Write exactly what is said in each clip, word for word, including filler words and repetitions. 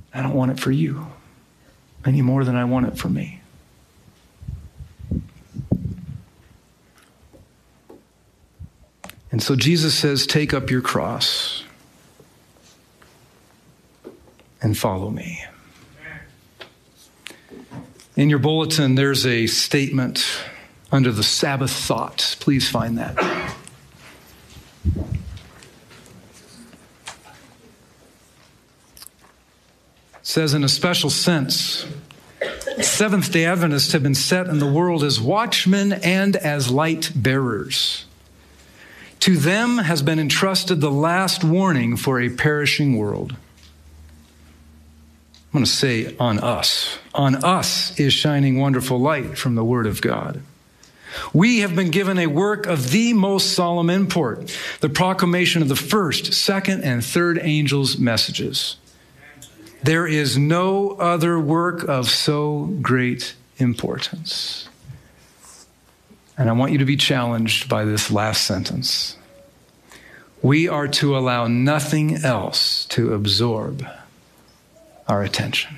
I don't want it for you any more than I want it for me. And so Jesus says, take up your cross and follow me. In your bulletin, there's a statement under the Sabbath thought. Please find that. It says, in a special sense, Seventh-day Adventists have been set in the world as watchmen and as light bearers. To them has been entrusted the last warning for a perishing world. I'm going to say on us. On us is shining wonderful light from the Word of God. We have been given a work of the most solemn import, the proclamation of the first, second, and third angels' messages. There is no other work of so great importance. And I want you to be challenged by this last sentence. We are to allow nothing else to absorb our attention.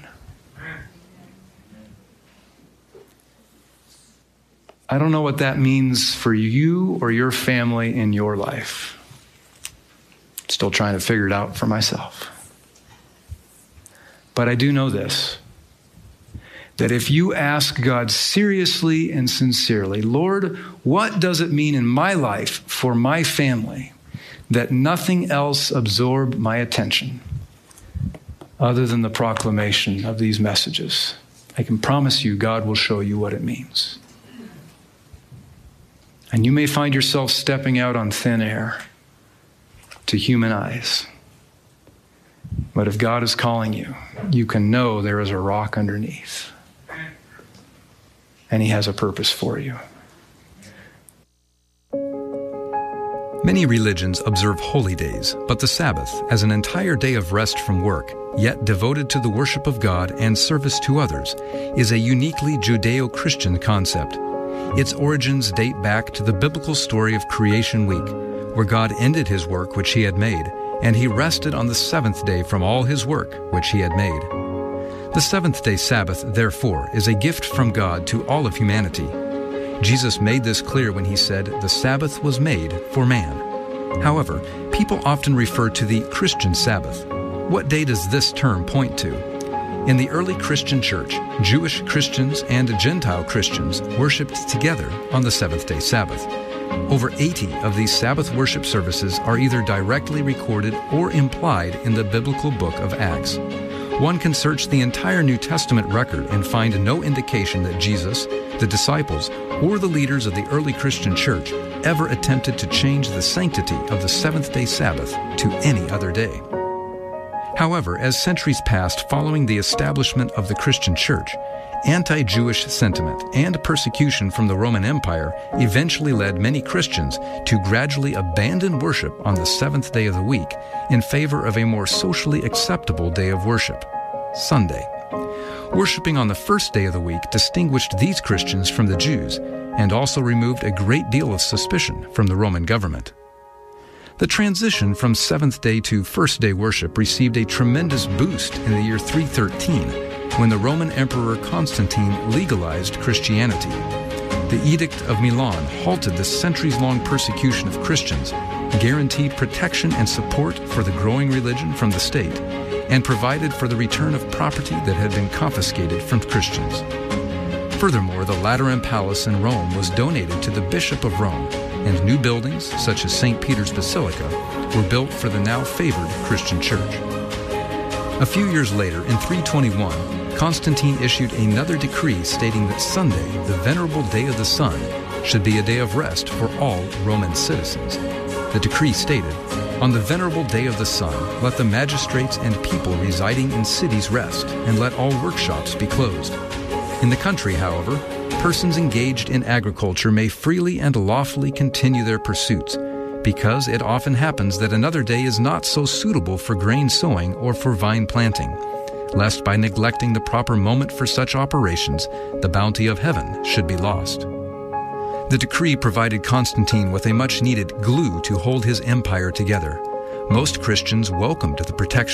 I don't know what that means for you or your family in your life. Still trying to figure it out for myself. But I do know this, that if you ask God seriously and sincerely, Lord, what does it mean in my life for my family that nothing else absorb my attention other than the proclamation of these messages? I can promise you God will show you what it means. And you may find yourself stepping out on thin air to human eyes. But if God is calling you, you can know there is a rock underneath. And He has a purpose for you. Many religions observe holy days, but the Sabbath, as an entire day of rest from work, yet devoted to the worship of God and service to others, is a uniquely Judeo-Christian concept. Its origins date back to the biblical story of Creation Week, where God ended His work which He had made, and He rested on the seventh day from all His work which He had made. The seventh-day Sabbath, therefore, is a gift from God to all of humanity. Jesus made this clear when He said, "The Sabbath was made for man." However, people often refer to the Christian Sabbath. What day does this term point to? In the early Christian church, Jewish Christians and Gentile Christians worshiped together on the seventh-day Sabbath. Over eighty of these Sabbath worship services are either directly recorded or implied in the biblical book of Acts. One can search the entire New Testament record and find no indication that Jesus, the disciples, or the leaders of the early Christian church ever attempted to change the sanctity of the seventh-day Sabbath to any other day. However, as centuries passed following the establishment of the Christian church, anti-Jewish sentiment and persecution from the Roman Empire eventually led many Christians to gradually abandon worship on the seventh day of the week in favor of a more socially acceptable day of worship, Sunday. Worshipping on the first day of the week distinguished these Christians from the Jews and also removed a great deal of suspicion from the Roman government. The transition from seventh-day to first-day worship received a tremendous boost in the year three thirteen, when the Roman Emperor Constantine legalized Christianity. The Edict of Milan halted the centuries-long persecution of Christians, guaranteed protection and support for the growing religion from the state, and provided for the return of property that had been confiscated from Christians. Furthermore, the Lateran Palace in Rome was donated to the Bishop of Rome, and new buildings, such as Saint Peter's Basilica, were built for the now favored Christian church. A few years later, in three twenty-one, Constantine issued another decree stating that Sunday, the venerable day of the sun, should be a day of rest for all Roman citizens. The decree stated, "On the venerable day of the sun, let the magistrates and people residing in cities rest, and let all workshops be closed." In the country, however, persons engaged in agriculture may freely and lawfully continue their pursuits, because it often happens that another day is not so suitable for grain sowing or for vine planting, lest by neglecting the proper moment for such operations, the bounty of heaven should be lost. The decree provided Constantine with a much-needed glue to hold his empire together. Most Christians welcomed the protection